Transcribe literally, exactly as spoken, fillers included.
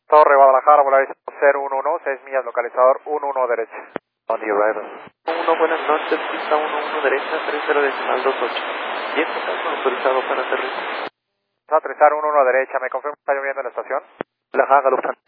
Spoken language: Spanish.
Torre Guadalajara, Volaris cero uno uno, seis millas, localizador uno uno derecha. On the arrival. uno, buenas noches, pista uno uno derecha, treinta decimal veintiocho. ¿Y este caso autorizado para aterrizar? Aterrizar uno uno derecha, ¿me confirma que está lloviendo en la estación? La Haga Lufthansa.